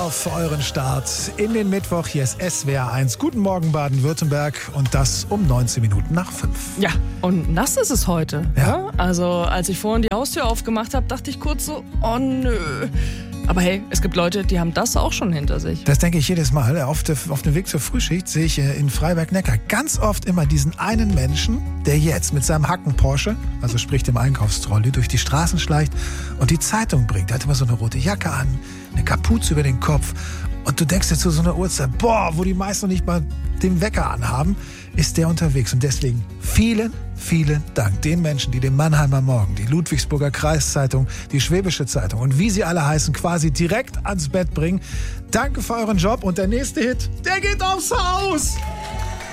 auf für euren Start in den Mittwoch. Hier ist SWR 1. Guten Morgen Baden-Württemberg und das um 19 Minuten nach 5. Ja, und nass ist es heute. Ja. Also als ich vorhin die Haustür aufgemacht habe, dachte ich kurz so, oh nö. Aber hey, es gibt Leute, die haben das auch schon hinter sich. Das denke ich jedes Mal. Auf dem Weg zur Frühschicht sehe ich in Freiberg-Neckar ganz oft immer diesen einen Menschen, der jetzt mit seinem Hacken-Porsche, also sprich dem Einkaufstrolley, durch die Straßen schleicht und die Zeitung bringt. Er hat immer so eine rote Jacke an, eine Kapuze über den Kopf. Und du denkst dir zu so einer Uhrzeit, wo die meisten noch nicht mal den Wecker anhaben, ist der unterwegs. Und deswegen vielen Dank den Menschen, die den Mannheimer Morgen, die Ludwigsburger Kreiszeitung, die Schwäbische Zeitung und wie sie alle heißen, quasi direkt ans Bett bringen. Danke für euren Job und der nächste Hit, der geht aufs Haus!